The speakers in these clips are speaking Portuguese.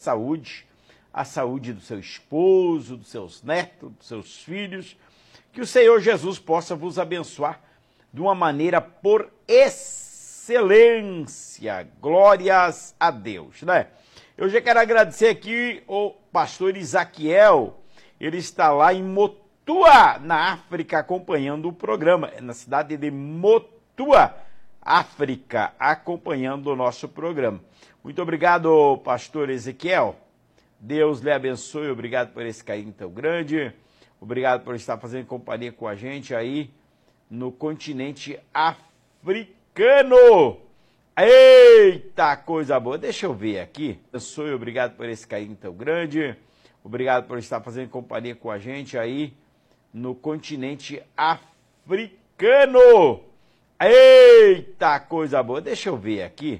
saúde, a saúde do seu esposo, dos seus netos, dos seus filhos. Que o Senhor Jesus possa vos abençoar de uma maneira por excelência. Glórias a Deus, né? Eu já quero agradecer aqui o pastor Isaquiel. Ele está lá em Motua, na África, acompanhando o programa. Na cidade de Motua, África, acompanhando o nosso programa. Muito obrigado, pastor Ezequiel. Deus lhe abençoe. Obrigado por esse carinho tão grande. Obrigado por estar fazendo companhia com a gente aí no continente africano. Eita, coisa boa. Deixa eu ver aqui. Abençoe. Obrigado por esse carinho tão grande. Obrigado por estar fazendo companhia com a gente aí no continente africano. Eita, coisa boa. Deixa eu ver aqui.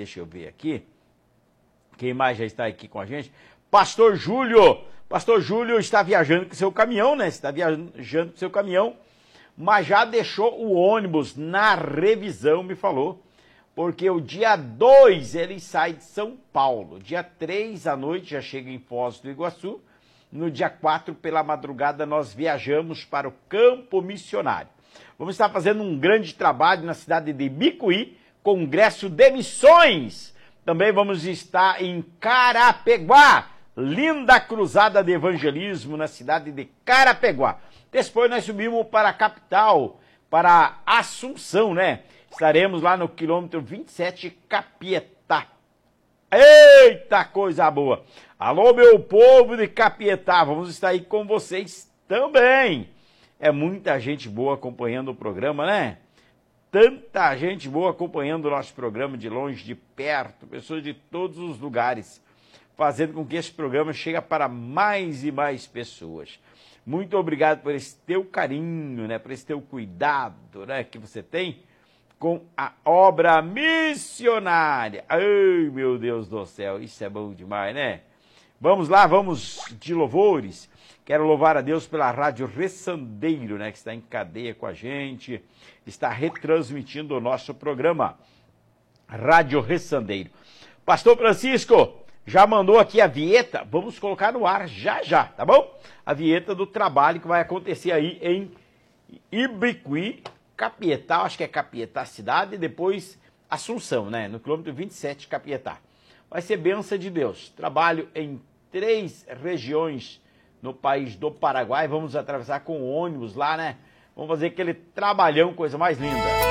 Quem mais já está aqui com a gente? Pastor Júlio. Pastor Júlio está viajando com seu caminhão, né? Está viajando com seu caminhão, mas já deixou o ônibus na revisão, me falou. Porque o dia 2 ele sai de São Paulo. Dia 3 à noite já chega em Foz do Iguaçu. No dia 4, pela madrugada, nós viajamos para o campo missionário. Vamos estar fazendo um grande trabalho na cidade de Bicuí, Congresso de Missões. Também vamos estar em Carapeguá, linda cruzada de evangelismo na cidade de Carapeguá. Depois nós subimos para a capital, para Assunção, né? Estaremos lá no quilômetro 27, Capietá. Eita, coisa boa! Alô, meu povo de Capietá, vamos estar aí com vocês também. É muita gente boa acompanhando o programa, né? Tanta gente boa acompanhando o nosso programa de longe, de perto, pessoas de todos os lugares, fazendo com que esse programa chegue para mais e mais pessoas. Muito obrigado por esse teu carinho, né? Por esse teu cuidado, né? Que você tem com a obra missionária. Ai, meu Deus do céu, isso é bom demais, né? Vamos lá, vamos de louvores. Quero louvar a Deus pela Rádio Ressandeiro, né? Que está em cadeia com a gente, está retransmitindo o nosso programa. Rádio Ressandeiro. Pastor Francisco já mandou aqui a vinheta, vamos colocar no ar já, tá bom? A vinheta do trabalho que vai acontecer aí em Ibicuí, Capietá, acho que é Capietá cidade, e depois Assunção, né? No quilômetro 27, Capietá. Vai ser bênção de Deus. Trabalho em 3 regiões no país do Paraguai. Vamos atravessar com ônibus lá, né? Vamos fazer aquele trabalhão, coisa mais linda.